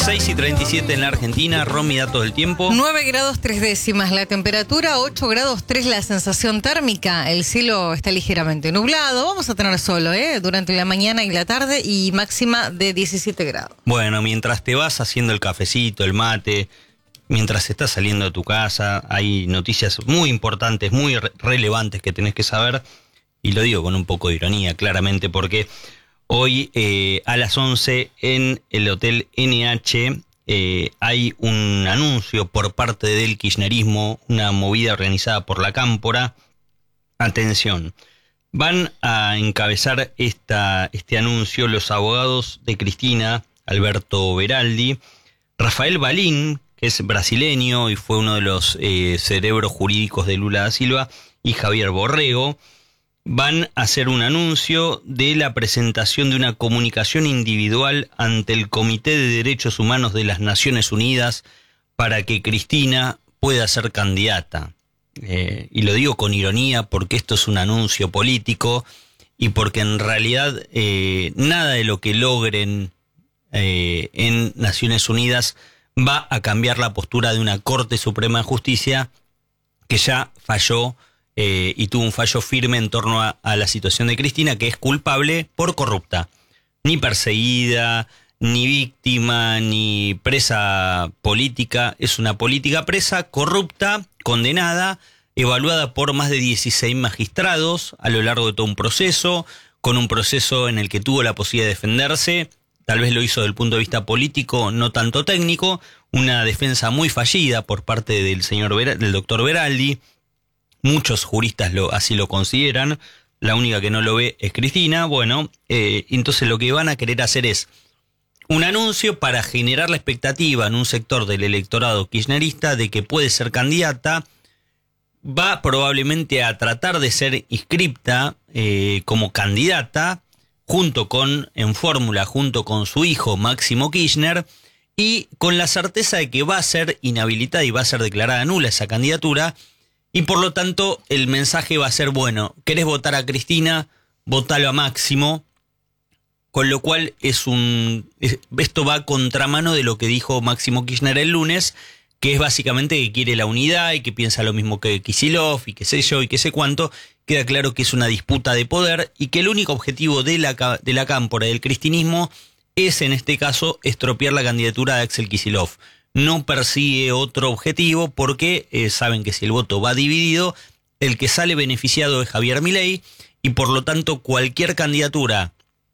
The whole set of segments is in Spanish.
6:37 en la Argentina. Romy, datos del tiempo. 9 grados 3 décimas la temperatura, 8 grados 3 la sensación térmica. El cielo está ligeramente nublado. Vamos a tener sol durante la mañana y la tarde y máxima de 17 grados. Bueno, mientras te vas haciendo el cafecito, el mate, mientras estás saliendo de tu casa, hay noticias muy importantes, muy relevantes que tenés que saber. Y lo digo con un poco de ironía, claramente, porque hoy a las 11 en el Hotel NH hay un anuncio por parte del kirchnerismo, una movida organizada por la Cámpora. Atención, van a encabezar este anuncio los abogados de Cristina, Alberto Beraldi, Rafael Balín, que es brasileño y fue uno de los cerebros jurídicos de Lula da Silva, y Javier Borrego. Van a hacer un anuncio de la presentación de una comunicación individual ante el Comité de Derechos Humanos de las Naciones Unidas para que Cristina pueda ser candidata. Y lo digo con ironía porque esto es un anuncio político y porque en realidad nada de lo que logren en Naciones Unidas va a cambiar la postura de una Corte Suprema de Justicia que ya falló y tuvo un fallo firme en torno a la situación de Cristina, que es culpable por corrupta. Ni perseguida, ni víctima, ni presa política. Es una política presa, corrupta, condenada, evaluada por más de 16 magistrados a lo largo de todo un proceso, con un proceso en el que tuvo la posibilidad de defenderse. Tal vez lo hizo desde el punto de vista político, no tanto técnico. Una defensa muy fallida por parte del doctor Beraldi. Muchos juristas así lo consideran, la única que no lo ve es Cristina. Bueno, entonces lo que van a querer hacer es un anuncio para generar la expectativa en un sector del electorado kirchnerista de que puede ser candidata. Va probablemente a tratar de ser inscripta como candidata en fórmula junto con su hijo Máximo Kirchner, y con la certeza de que va a ser inhabilitada y va a ser declarada nula esa candidatura. Y por lo tanto, el mensaje va a ser, bueno, ¿querés votar a Cristina? Votalo a Máximo. Con lo cual esto va a contramano de lo que dijo Máximo Kirchner el lunes, que es básicamente que quiere la unidad y que piensa lo mismo que Kicillof y qué sé yo y qué sé cuánto. Queda claro que es una disputa de poder y que el único objetivo de la Cámpora y del cristinismo es, en este caso, estropear la candidatura de Axel Kicillof. No persigue otro objetivo porque saben que si el voto va dividido, el que sale beneficiado es Javier Milei, y por lo tanto cualquier candidatura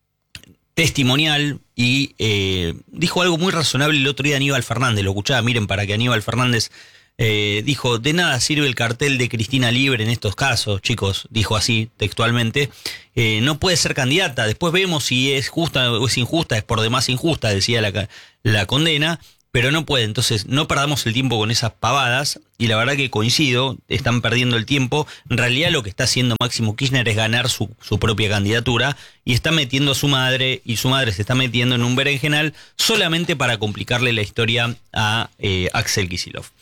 testimonial, y dijo algo muy razonable el otro día Aníbal Fernández, lo escuchaba, miren, para que Aníbal Fernández dijo, de nada sirve el cartel de Cristina libre en estos casos, chicos, dijo así textualmente, no puede ser candidata, después vemos si es justa o es injusta, es por demás injusta, decía la condena, pero no puede. Entonces no perdamos el tiempo con esas pavadas, y la verdad que coincido, están perdiendo el tiempo. En realidad lo que está haciendo Máximo Kirchner es ganar su propia candidatura, y está metiendo a su madre, y su madre se está metiendo en un berenjenal solamente para complicarle la historia a Axel Kicillof.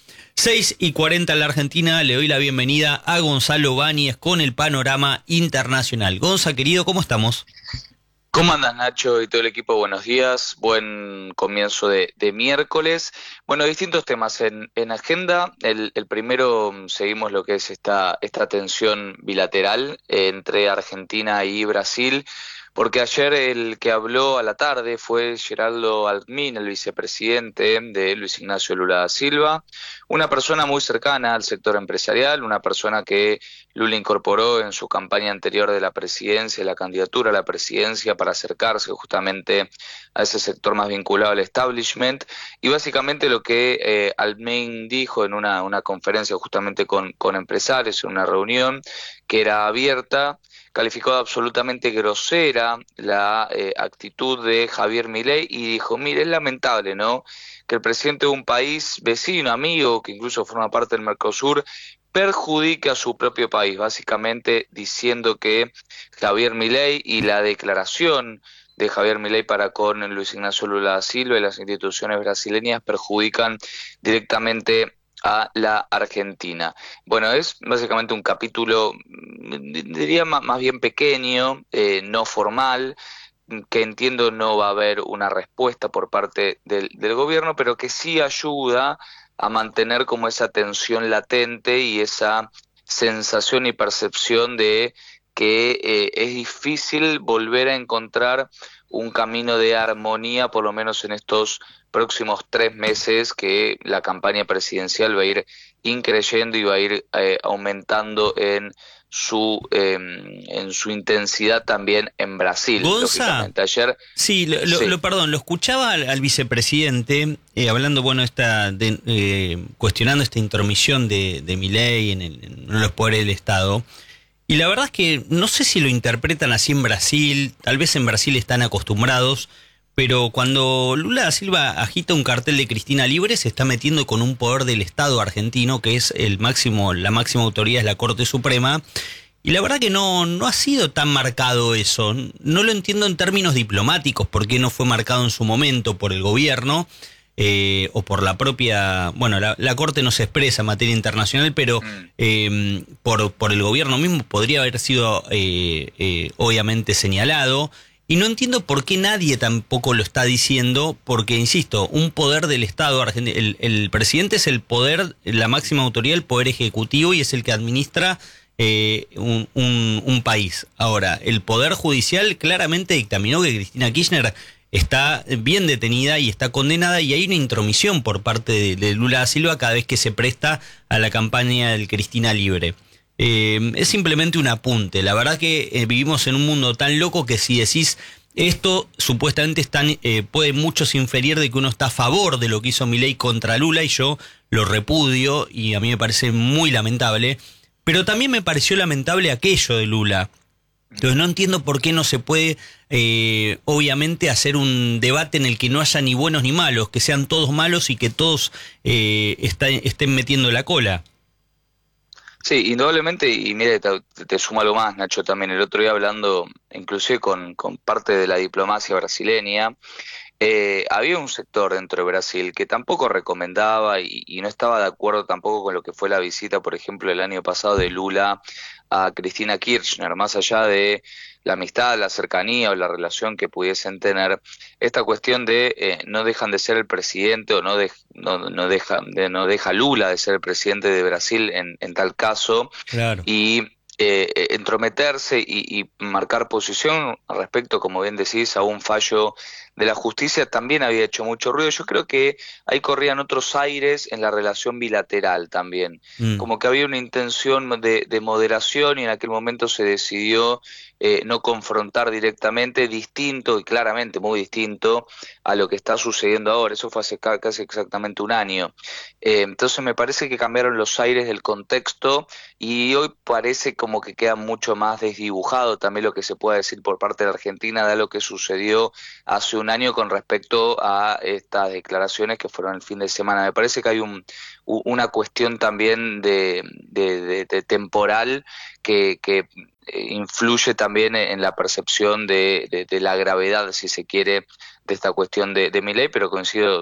6:40 en la Argentina, le doy la bienvenida a Gonzalo Báñez con el panorama internacional. Gonza, querido, ¿cómo estamos? ¿Cómo andas, Nacho, y todo el equipo? Buenos días, buen comienzo de miércoles. Bueno, distintos temas en agenda. El primero, seguimos lo que es esta tensión bilateral entre Argentina y Brasil, porque ayer el que habló a la tarde fue Geraldo Alckmin, el vicepresidente de Luis Ignacio Lula da Silva, una persona muy cercana al sector empresarial, una persona que Lula incorporó en su campaña anterior de la presidencia, la candidatura a la presidencia, para acercarse justamente a ese sector más vinculado al establishment. Y básicamente lo que Alckmin dijo en una conferencia justamente con empresarios, en una reunión que era abierta, calificó de absolutamente grosera la actitud de Javier Milei y dijo, mire, es lamentable, ¿no?, que el presidente de un país vecino, amigo, que incluso forma parte del Mercosur, perjudique a su propio país, básicamente diciendo que Javier Milei y la declaración de Javier Milei para con Luis Ignacio Lula da Silva y las instituciones brasileñas perjudican directamente a la Argentina. Bueno, es básicamente un capítulo, diría más bien pequeño, no formal, que entiendo no va a haber una respuesta por parte del gobierno, pero que sí ayuda a mantener como esa tensión latente y esa sensación y percepción de que es difícil volver a encontrar un camino de armonía, por lo menos en estos próximos 3 meses, que la campaña presidencial va a ir increyendo y va a ir aumentando en su intensidad también en Brasil, Gonza, lógicamente. Ayer, sí, sí. perdón, lo escuchaba al vicepresidente hablando, bueno, cuestionando esta intromisión de Milei en los poderes del Estado. Y la verdad es que no sé si lo interpretan así en Brasil, tal vez en Brasil están acostumbrados, pero cuando Lula da Silva agita un cartel de Cristina libre, se está metiendo con un poder del Estado argentino, que es la máxima autoridad es la Corte Suprema, y la verdad que no ha sido tan marcado eso. No lo entiendo en términos diplomáticos, por qué no fue marcado en su momento por el gobierno, o por la propia, bueno, la Corte no se expresa en materia internacional, pero por el gobierno mismo podría haber sido obviamente señalado, y no entiendo por qué nadie tampoco lo está diciendo, porque, insisto, un poder del Estado argentino, el presidente es el poder, la máxima autoridad, el poder ejecutivo, y es el que administra un país. Ahora, el Poder Judicial claramente dictaminó que Cristina Kirchner está bien detenida y está condenada, y hay una intromisión por parte de Lula da Silva cada vez que se presta a la campaña del Cristina Libre. Es simplemente un apunte. La verdad que vivimos en un mundo tan loco que si decís esto, supuestamente puede muchos inferir de que uno está a favor de lo que hizo Milei contra Lula, y yo lo repudio y a mí me parece muy lamentable, pero también me pareció lamentable aquello de Lula. Entonces no entiendo por qué no se puede, obviamente, hacer un debate en el que no haya ni buenos ni malos, que sean todos malos y que todos estén metiendo la cola. Sí, indudablemente, y mire, te sumo algo más, Nacho, también el otro día hablando, inclusive con parte de la diplomacia brasileña, había un sector dentro de Brasil que tampoco recomendaba y no estaba de acuerdo tampoco con lo que fue la visita, por ejemplo, el año pasado de Lula a Cristina Kirchner, más allá de la amistad, la cercanía o la relación que pudiesen tener, esta cuestión de no dejan de ser el presidente o no deja Lula de ser el presidente de Brasil en tal caso, Claro. y entrometerse y marcar posición respecto, como bien decís, a un fallo de la justicia también había hecho mucho ruido. Yo creo que ahí corrían otros aires en la relación bilateral también, como que había una intención de moderación, y en aquel momento se decidió no confrontar directamente, distinto y claramente muy distinto a lo que está sucediendo ahora. Eso fue hace casi exactamente un año. Entonces me parece que cambiaron los aires del contexto, y hoy parece como que queda mucho más desdibujado también lo que se puede decir por parte de Argentina de lo que sucedió hace un año con respecto a estas declaraciones que fueron el fin de semana. Me parece que hay una cuestión también de temporal que influye también en la percepción de la gravedad, si se quiere, de esta cuestión de Milei, pero coincido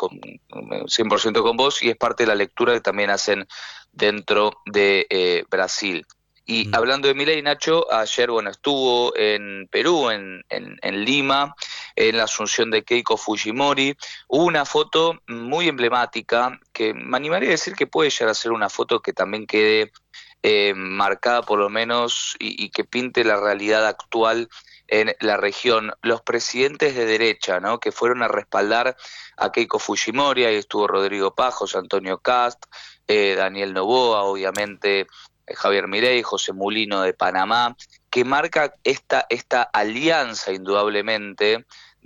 100% con vos, y es parte de la lectura que también hacen dentro de Brasil. Y hablando de Milei, Nacho, ayer, bueno, estuvo en Perú, en Lima, en la asunción de Keiko Fujimori. Hubo una foto muy emblemática que me animaría a decir que puede llegar a ser una foto que también quede marcada por lo menos, y que pinte la realidad actual en la región. Los presidentes de derecha, ¿no?, que fueron a respaldar a Keiko Fujimori, ahí estuvo Rodrigo Pajos, Antonio Kast, Daniel Noboa, obviamente Javier Milei, José Mulino de Panamá, que marca esta alianza indudablemente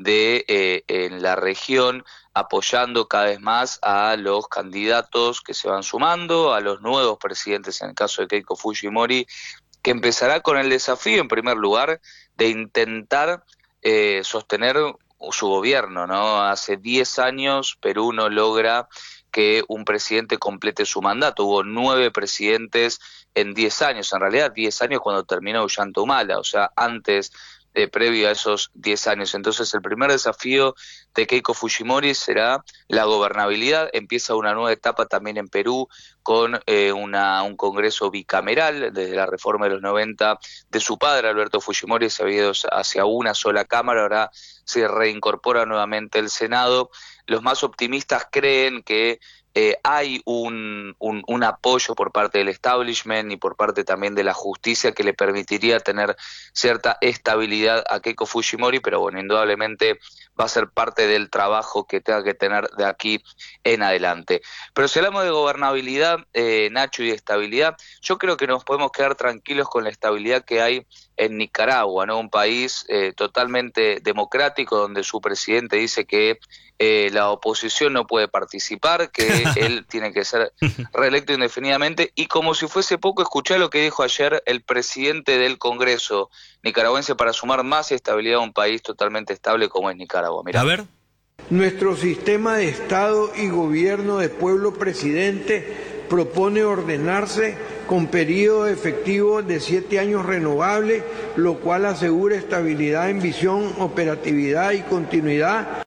en la región, apoyando cada vez más a los candidatos que se van sumando, a los nuevos presidentes, en el caso de Keiko Fujimori, que empezará con el desafío, en primer lugar, de intentar sostener su gobierno, ¿no? Hace 10 años Perú no logra que un presidente complete su mandato. Hubo 9 presidentes en 10 años, en realidad 10 años cuando terminó Ollanta Humala, o sea, antes previo a esos 10 años. Entonces el primer desafío de Keiko Fujimori será la gobernabilidad. Empieza una nueva etapa también en Perú con un congreso bicameral. Desde la reforma de los 90 de su padre, Alberto Fujimori, se había ido hacia una sola cámara, ahora se reincorpora nuevamente el Senado. Los más optimistas creen que hay un apoyo por parte del establishment y por parte también de la justicia que le permitiría tener cierta estabilidad a Keiko Fujimori, pero bueno, indudablemente va a ser parte del trabajo que tenga que tener de aquí en adelante. Pero si hablamos de gobernabilidad, Nacho, y de estabilidad, yo creo que nos podemos quedar tranquilos con la estabilidad que hay en Nicaragua, ¿no? Un país totalmente democrático, donde su presidente dice que la oposición no puede participar, que él tiene que ser reelecto indefinidamente, y como si fuese poco, escuché lo que dijo ayer el presidente del Congreso nicaragüense para sumar más estabilidad a un país totalmente estable como es Nicaragua. Mirá. A ver. Nuestro sistema de Estado y gobierno de pueblo presidente propone ordenarse con periodo efectivo de 7 años renovables, lo cual asegura estabilidad en visión, operatividad y continuidad.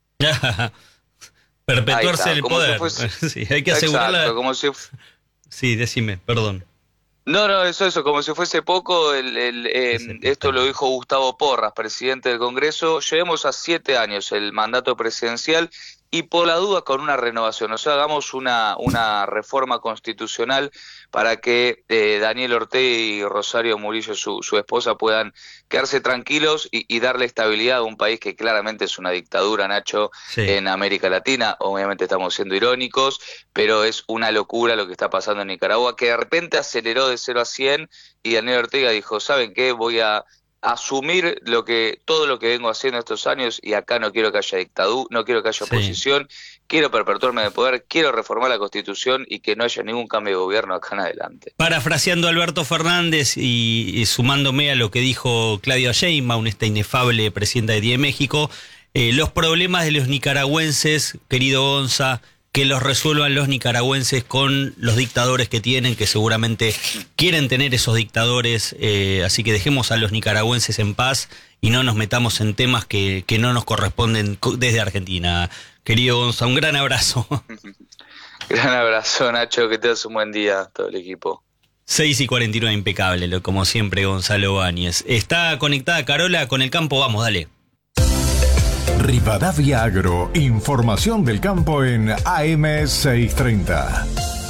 Perpetuarse el como poder. Sí, hay que asegurarla. Exacto, como si... Sí, decime, perdón. No, eso, como si fuese poco, esto lo dijo Gustavo Porras, presidente del Congreso. Llevemos a 7 años el mandato presidencial y por la duda con una renovación, o sea, hagamos una reforma constitucional para que Daniel Ortega y Rosario Murillo, su esposa, puedan quedarse tranquilos y darle estabilidad a un país que claramente es una dictadura, Nacho, Sí. en América Latina. Obviamente estamos siendo irónicos, pero es una locura lo que está pasando en Nicaragua, que de repente aceleró de 0 a 100 y Daniel Ortega dijo, ¿saben qué? Voy a asumir todo lo que vengo haciendo estos años y acá no quiero que haya dictadura, no quiero que haya oposición, quiero perpetuarme de poder, quiero reformar la Constitución y que no haya ningún cambio de gobierno acá en adelante. Parafraseando a Alberto Fernández y sumándome a lo que dijo Claudia Sheinbaum, esta inefable presidenta de México, los problemas de los nicaragüenses, querido Gonza, que los resuelvan los nicaragüenses con los dictadores que tienen, que seguramente quieren tener esos dictadores, así que dejemos a los nicaragüenses en paz y no nos metamos en temas que no nos corresponden desde Argentina. Querido Gonza, un gran abrazo. Gran abrazo, Nacho, que tengas un buen día, todo el equipo. 6:49, impecable, como siempre, Gonzalo Báñez. Está conectada Carola con el campo, vamos, dale. Rivadavia Agro, información del campo en AM630.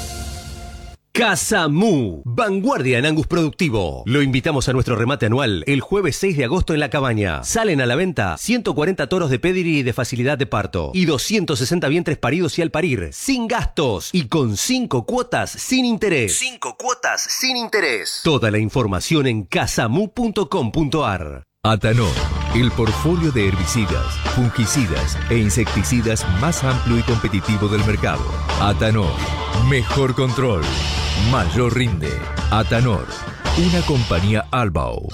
Casa Mu, vanguardia en Angus productivo. Lo invitamos a nuestro remate anual el jueves 6 de agosto en La Cabaña. Salen a la venta 140 toros de pedigree y de facilidad de parto y 260 vientres paridos y al parir, sin gastos y con 5 cuotas sin interés. 5 cuotas sin interés. Toda la información en casamu.com.ar. Atanor, el portfolio de herbicidas, fungicidas e insecticidas más amplio y competitivo del mercado. Atanor, mejor control, mayor rinde. Atanor, una compañía Albao.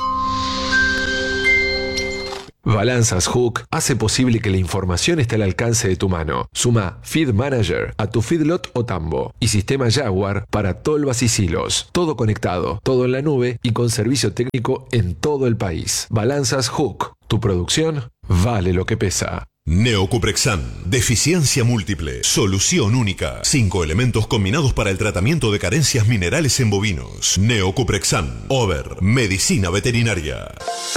Balanzas Hook hace posible que la información esté al alcance de tu mano. Suma Feed Manager a tu feedlot o tambo y sistema Jaguar para tolvas y silos. Todo conectado, todo en la nube y con servicio técnico en todo el país. Balanzas Hook. Tu producción vale lo que pesa. Neocuprexan, deficiencia múltiple, solución única. 5 elementos combinados para el tratamiento de carencias minerales en bovinos. Neocuprexan, Over, medicina veterinaria.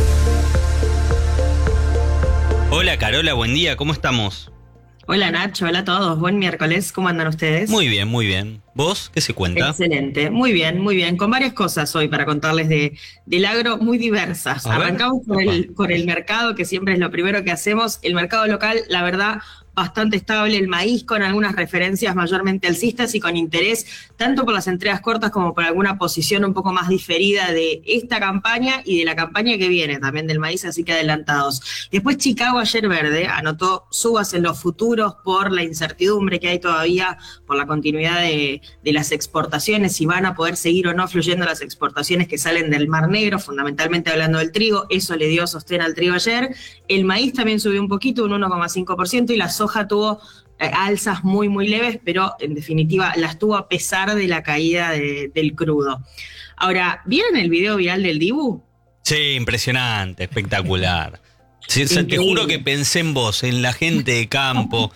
Hola Carola, buen día, ¿cómo estamos? Hola Nacho, hola a todos, buen miércoles, ¿cómo andan ustedes? Muy bien, muy bien. ¿Vos qué se cuenta? Excelente, muy bien, con varias cosas hoy para contarles del agro muy diversas. Arrancamos por el mercado, que siempre es lo primero que hacemos. El mercado local, la verdad, bastante estable, el maíz con algunas referencias mayormente alcistas y con interés tanto por las entregas cortas como por alguna posición un poco más diferida de esta campaña y de la campaña que viene también del maíz, así que adelantados. Después Chicago ayer verde anotó subas en los futuros por la incertidumbre que hay todavía por la continuidad de las exportaciones, si van a poder seguir o no fluyendo las exportaciones que salen del Mar Negro, fundamentalmente hablando del trigo, eso le dio sostén al trigo ayer. El maíz también subió un poquito, un 1,5%, y la soja tuvo alzas muy, muy leves, pero en definitiva las tuvo a pesar de la caída del crudo. Ahora, ¿vieron el video viral del Dibu? Sí, impresionante, espectacular. Sí, o sea, te juro que pensé en vos, en la gente de campo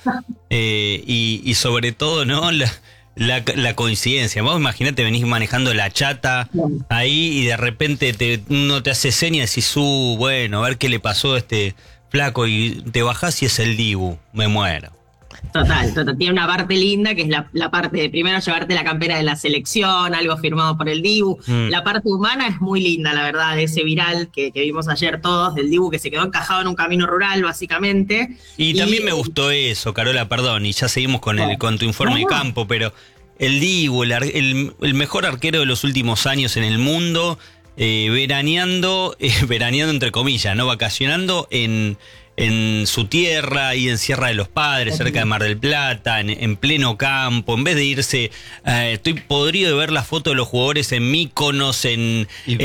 y sobre todo, ¿no? La coincidencia. Vos imaginate, venís manejando la chata ahí y de repente uno te hace señas y decís, bueno, a ver qué le pasó a este flaco, y te bajás y es el Dibu, me muero. Total. Tiene una parte linda, que es la parte de primero llevarte la campera de la selección, algo firmado por el Dibu. La parte humana es muy linda, la verdad, de ese viral que vimos ayer todos, del Dibu que se quedó encajado en un camino rural, básicamente. Y también me gustó eso, Carola, perdón, y ya seguimos con tu informe de campo, pero el Dibu, el mejor arquero de los últimos años en el mundo, veraneando entre comillas, no vacacionando en su tierra y en Sierra de los Padres, cerca de Mar del Plata, en pleno campo, en vez de irse, estoy podrido de ver la foto de los jugadores en Míconos, en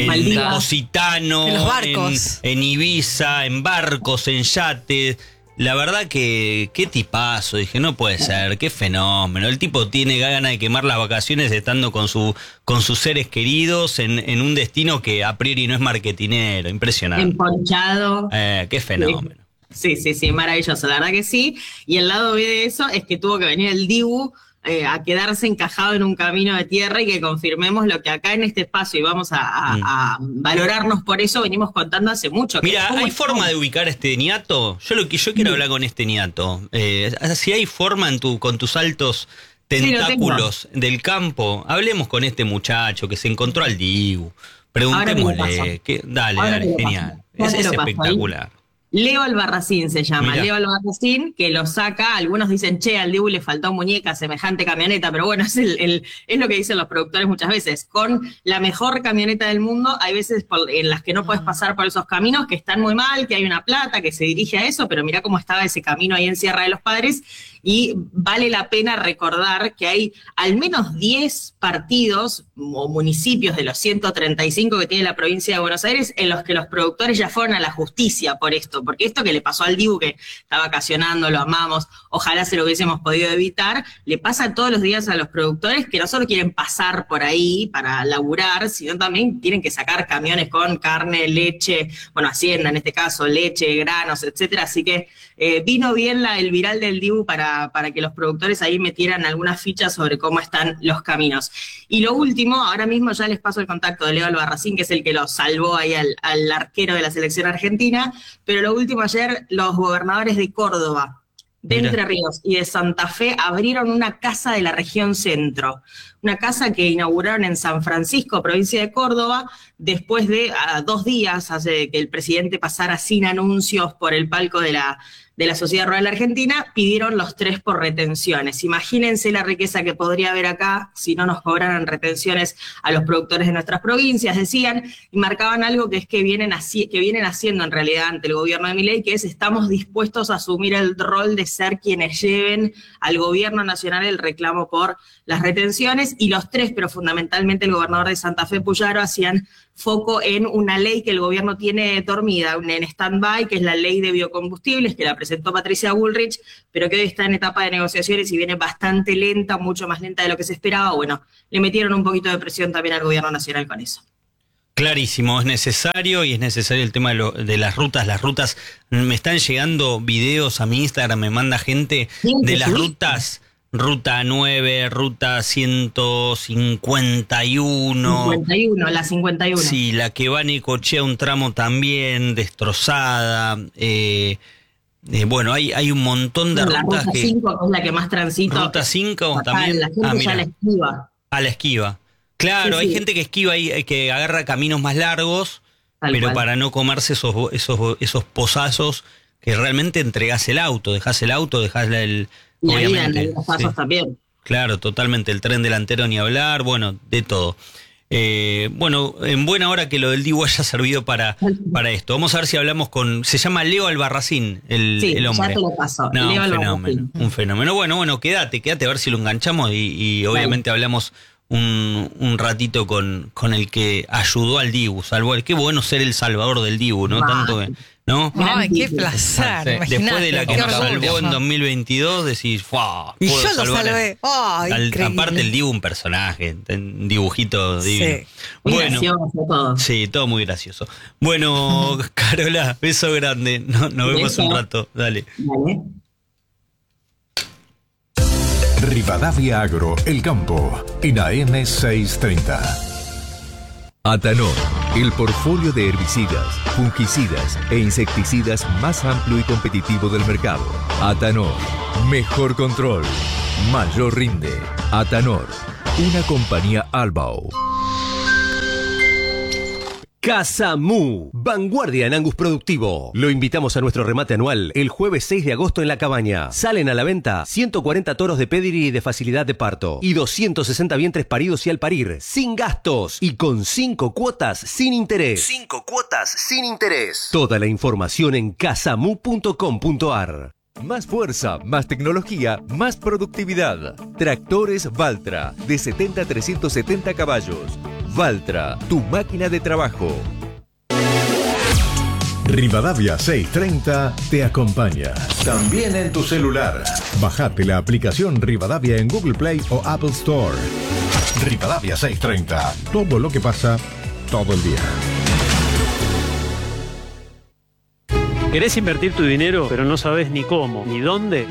Positano, en los barcos, en Ibiza, en barcos, en yates. La verdad que qué tipazo, dije, no puede ser, qué fenómeno. El tipo tiene ganas de quemar las vacaciones estando con sus seres queridos en un destino que a priori no es marketinero, impresionante. Emponchado. Qué fenómeno. Sí, maravilloso, la verdad que sí. Y el lado B de eso es que tuvo que venir el Dibu a quedarse encajado en un camino de tierra y que confirmemos lo que acá en este espacio, y vamos a valorarnos por eso, venimos contando hace mucho. Mira, ¿hay forma de ubicar a este niato? Yo quiero hablar con este niato. Si hay forma con tus altos tentáculos del campo, hablemos con este muchacho que se encontró al Dibu. Preguntémosle. Dale, genial. Es espectacular. Leo Albarracín se llama. Mirá. Leo Albarracín, que lo saca, algunos dicen, che, al Dibu le faltó muñeca, semejante camioneta, pero bueno, es lo que dicen los productores muchas veces. Con la mejor camioneta del mundo, hay veces en las que no puedes pasar por esos caminos, que están muy mal, que hay una plata que se dirige a eso, pero mirá cómo estaba ese camino ahí en Sierra de los Padres, y vale la pena recordar que hay al menos 10 partidos o municipios de los 135 que tiene la provincia de Buenos Aires en los que los productores ya fueron a la justicia por esto, porque esto que le pasó al Dibu, que está vacacionando, lo amamos, ojalá se lo hubiésemos podido evitar, le pasa todos los días a los productores que no solo quieren pasar por ahí para laburar, sino también tienen que sacar camiones con carne, leche, bueno, hacienda en este caso, leche, granos, etcétera, así que vino bien el viral del Dibu para que los productores ahí metieran algunas fichas sobre cómo están los caminos. Y lo último, ahora mismo ya les paso el contacto de Leo Albarracín, que es el que lo salvó ahí al arquero de la selección argentina, pero lo último ayer, los gobernadores de Córdoba, de Entre Ríos y de Santa Fe abrieron una casa de la región centro, una casa que inauguraron en San Francisco, provincia de Córdoba, después de 2 días hace que el presidente pasara sin anuncios por el palco de la Sociedad Rural Argentina, pidieron los 3 por retenciones. Imagínense la riqueza que podría haber acá si no nos cobraran retenciones a los productores de nuestras provincias, decían, y marcaban algo que es que vienen haciendo en realidad ante el gobierno de Milei, que es estamos dispuestos a asumir el rol de ser quienes lleven al gobierno nacional el reclamo por las retenciones, y los 3, pero fundamentalmente el gobernador de Santa Fe, Puyaro, hacían foco en una ley que el gobierno tiene dormida, en stand-by, que es la ley de biocombustibles, que la presentó Patricia Bullrich, pero que hoy está en etapa de negociaciones y viene bastante lenta, mucho más lenta de lo que se esperaba. Bueno, le metieron un poquito de presión también al gobierno nacional con eso. Clarísimo, es necesario el tema de las rutas. Las rutas, me están llegando videos a mi Instagram, me manda gente de las rutas. Ruta 9, Ruta 151. 51, la 51. Sí, la que va a Necochea, un tramo también destrozada. Bueno, hay un montón de rutas. La Ruta 5 es la que más transita. Ruta 5 también. La gente ya la esquiva. A la esquiva. Claro, sí. Hay gente que esquiva y que agarra caminos más largos, pero para no comerse esos pozazos que realmente entregás el auto, dejás el y obviamente, en los pasos también. Claro, totalmente, el tren delantero ni hablar, bueno, de todo. Bueno, en buena hora que lo del Dibu haya servido para esto. Vamos a ver si hablamos se llama Leo Albarracín, el hombre. Ya te lo paso. No, un fenómeno. Bueno, quédate a ver si lo enganchamos y obviamente hablamos un ratito con el que ayudó al Dibu, qué bueno ser el salvador del Dibu, ¿no? Tanto ¿no? Ay, qué placer. Después de la que nos orgullo. salvó en 2022, decís, ¡fua! Y yo lo salvé. Ay, increíble. Aparte el Dibu, un personaje, un dibujito divino. Sí. Muy gracioso todo. Sí, todo muy gracioso. Bueno, Carola, beso grande. Nos vemos un rato. Dale. Vale. Rivadavia Agro, El Campo, en AM 630. Atanor, el portfolio de herbicidas, fungicidas e insecticidas más amplio y competitivo del mercado. Atanor, mejor control, mayor rinde. Atanor, una compañía Albao. Casamú, vanguardia en Angus productivo. Lo invitamos a nuestro remate anual el jueves 6 de agosto en La Cabaña. Salen a la venta 140 toros de pedigree de facilidad de parto y 260 vientres paridos y al parir, sin gastos y con 5 cuotas sin interés. 5 cuotas sin interés. Toda la información en casamú.com.ar. Más fuerza, más tecnología, más productividad. Tractores Valtra, de 70 a 370 caballos. Valtra, tu máquina de trabajo. Rivadavia 630 te acompaña. También en tu celular. Bajate la aplicación Rivadavia en Google Play o Apple Store. Rivadavia 630. Todo lo que pasa, todo el día. ¿Querés invertir tu dinero, pero no sabes ni cómo, ni dónde?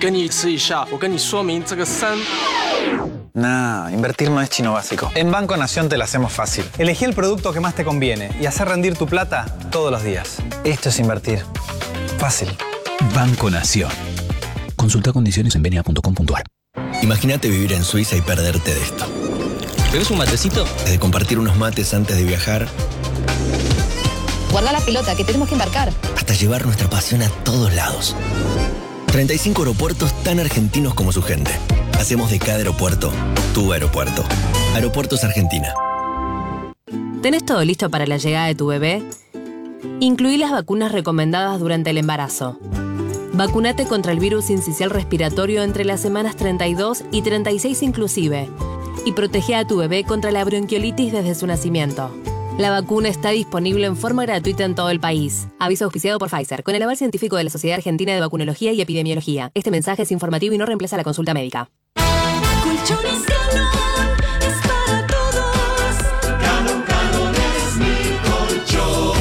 Nah, invertir no es chino básico. En Banco Nación te la hacemos fácil. Elegí el producto que más te conviene y hacer rendir tu plata todos los días. Esto es invertir. Fácil. Banco Nación. Consulta condiciones en bna.com.ar. Imagínate vivir en Suiza y perderte de esto. ¿Bebes un matecito? De compartir unos mates antes de viajar. Guarda la pelota, que tenemos que embarcar. Hasta llevar nuestra pasión a todos lados. 35 aeropuertos tan argentinos como su gente. Hacemos de cada aeropuerto tu aeropuerto. Aeropuertos Argentina. ¿Tenés todo listo para la llegada de tu bebé? Incluí las vacunas recomendadas durante el embarazo. Vacunate contra el virus sincicial respiratorio entre las semanas 32 y 36 inclusive. Y protege a tu bebé contra la bronquiolitis desde su nacimiento. La vacuna está disponible en forma gratuita en todo el país. Aviso auspiciado por Pfizer, con el aval científico de la Sociedad Argentina de Vacunología y Epidemiología. Este mensaje es informativo y no reemplaza la consulta médica. Colchones Calón es para todos. Calón es mi colchón.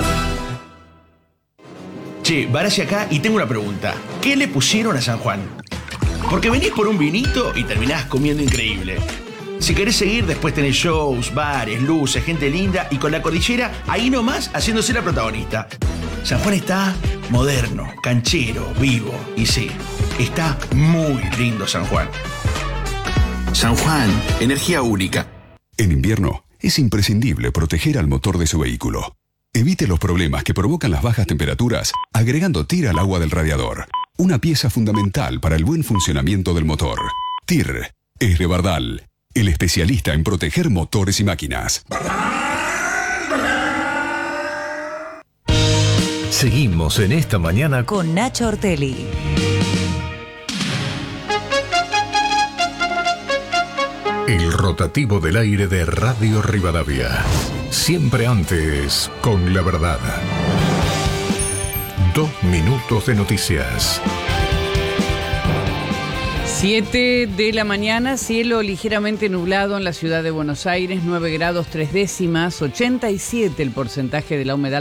Che, Barassi acá y tengo una pregunta. ¿Qué le pusieron a San Juan? Porque venís por un vinito y terminás comiendo increíble. Si querés seguir, después tenés shows, bares, luces, gente linda y con la cordillera ahí nomás haciéndose la protagonista. San Juan está moderno, canchero, vivo y sí, está muy lindo San Juan. San Juan, energía única. En invierno es imprescindible proteger al motor de su vehículo. Evite los problemas que provocan las bajas temperaturas agregando TIR al agua del radiador. Una pieza fundamental para el buen funcionamiento del motor. TIR es de Bardal, el especialista en proteger motores y máquinas. Seguimos en esta mañana con Nacho Ortelli. El rotativo del aire de Radio Rivadavia. Siempre antes con la verdad. 2 minutos de noticias. 7 de la mañana, cielo ligeramente nublado en la ciudad de Buenos Aires, 9 grados 3 décimas, 87 el porcentaje de la humedad.